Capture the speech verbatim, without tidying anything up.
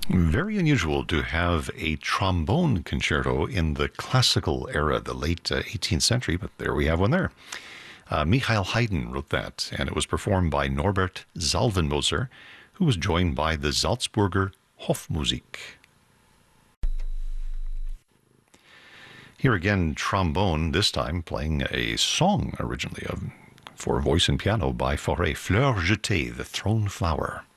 Very unusual to have a trombone concerto in the classical era, the late uh, eighteenth century, but there we have one there. Uh, Michael Haydn wrote that, and it was performed by Norbert Salvenmoser, who was joined by the Salzburger Hofmusik. Here again, trombone, this time playing a song originally of, for voice and piano by Fauré, Fleur jetée, the thrown flower.